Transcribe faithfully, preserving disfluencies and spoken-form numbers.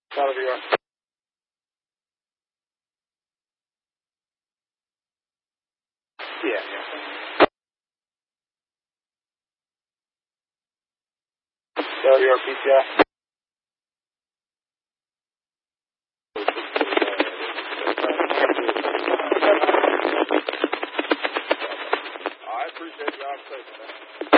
Out of the yard. Yeah, yeah. Out of the yard, P T I. I appreciate y'all taking that.